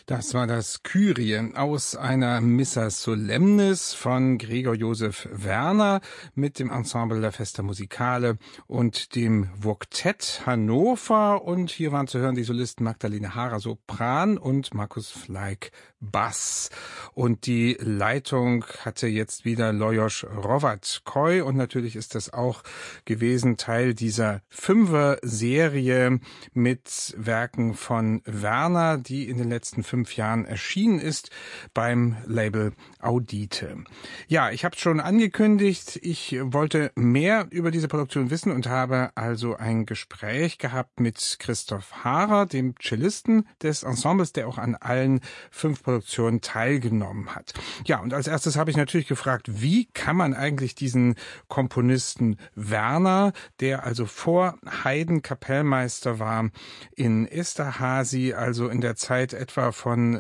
Das war das Kyrie aus einer Missa Solemnis von Gregor Josef Werner mit dem Ensemble La Festa Musicale und dem Voktett Hannover. Und hier waren zu hören die Solisten Magdalene Haarer Sopran und Markus Fleig Bass. Und die Leitung hatte jetzt wieder Lajos Hrovat-Koi. Und natürlich ist das auch gewesen Teil dieser Fünfer-Serie mit Werken von Werner, die in den letzten 5 Jahren erschienen ist beim Label Audite. Ja, ich habe es schon angekündigt, ich wollte mehr über diese Produktion wissen und habe also ein Gespräch gehabt mit Christoph Haarer, dem Cellisten des Ensembles, der auch an allen 5 Produktionen teilgenommen hat. Ja, und als erstes habe ich natürlich gefragt, wie kann man eigentlich diesen Komponisten Werner, der also vor Haydn Kapellmeister war in Esterházy, also in der Zeit etwa von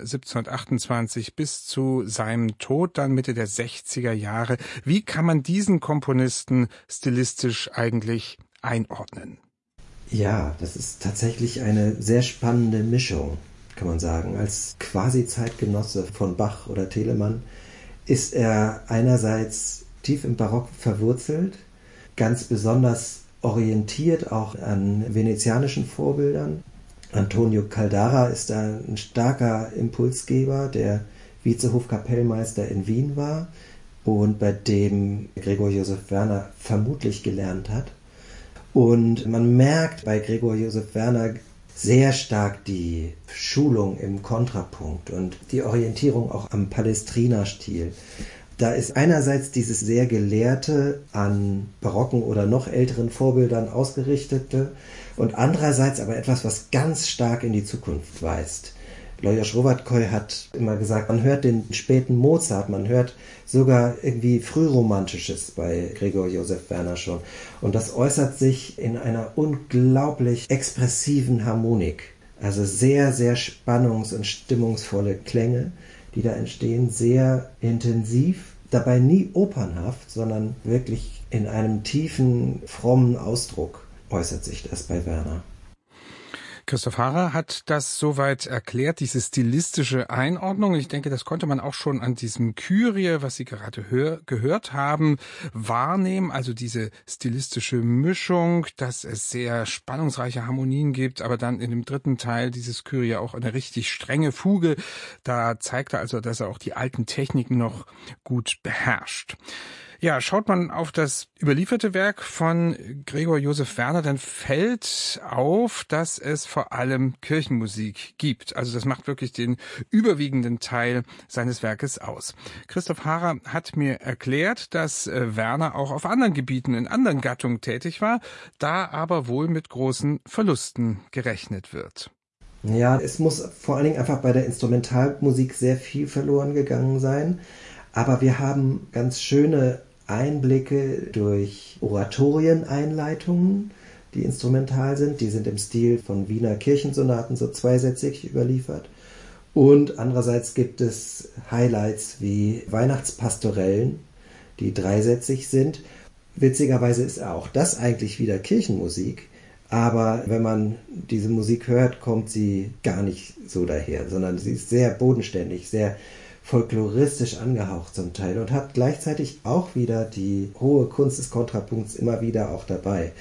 1728 bis zu seinem Tod dann Mitte der 60er Jahre. Wie kann man diesen Komponisten stilistisch eigentlich einordnen? Ja, das ist tatsächlich eine sehr spannende Mischung, kann man sagen. Als quasi Zeitgenosse von Bach oder Telemann ist er einerseits tief im Barock verwurzelt, ganz besonders orientiert auch an venezianischen Vorbildern. Antonio Caldara ist da ein starker Impulsgeber, der Vizehofkapellmeister in Wien war und bei dem Gregor Josef Werner vermutlich gelernt hat. Und man merkt bei Gregor Josef Werner sehr stark die Schulung im Kontrapunkt und die Orientierung auch am Palestrina-Stil. Da ist einerseits dieses sehr gelehrte, an barocken oder noch älteren Vorbildern ausgerichtete und andererseits aber etwas, was ganz stark in die Zukunft weist. Lajos Hrovat-Koi hat immer gesagt, man hört den späten Mozart, man hört sogar irgendwie Frühromantisches bei Gregor Josef Werner schon. Und das äußert sich in einer unglaublich expressiven Harmonik. Also sehr, sehr spannungs- und stimmungsvolle Klänge, die da entstehen, sehr intensiv, dabei nie opernhaft, sondern wirklich in einem tiefen, frommen Ausdruck äußert sich das bei Werner. Christoph Haarer hat das soweit erklärt, diese stilistische Einordnung. Ich denke, das konnte man auch schon an diesem Kyrie, was Sie gerade gehört haben, wahrnehmen. Also diese stilistische Mischung, dass es sehr spannungsreiche Harmonien gibt, aber dann in dem dritten Teil dieses Kyrie auch eine richtig strenge Fuge. Da zeigt er also, dass er auch die alten Techniken noch gut beherrscht. Ja, schaut man auf das überlieferte Werk von Gregor Josef Werner, dann fällt auf, dass es vor allem Kirchenmusik gibt. Also das macht wirklich den überwiegenden Teil seines Werkes aus. Christoph Haarer hat mir erklärt, dass Werner auch auf anderen Gebieten, in anderen Gattungen tätig war, da aber wohl mit großen Verlusten gerechnet wird. Ja, es muss vor allen Dingen einfach bei der Instrumentalmusik sehr viel verloren gegangen sein. Aber wir haben ganz schöne Einblicke durch Oratorieneinleitungen, die instrumental sind. Die sind im Stil von Wiener Kirchensonaten so zweisätzig überliefert. Und andererseits gibt es Highlights wie Weihnachtspastorellen, die dreisätzig sind. Witzigerweise ist auch das eigentlich wieder Kirchenmusik. Aber wenn man diese Musik hört, kommt sie gar nicht so daher, sondern sie ist sehr bodenständig, sehr folkloristisch angehaucht zum Teil und hat gleichzeitig auch wieder die hohe Kunst des Kontrapunkts immer wieder auch dabei.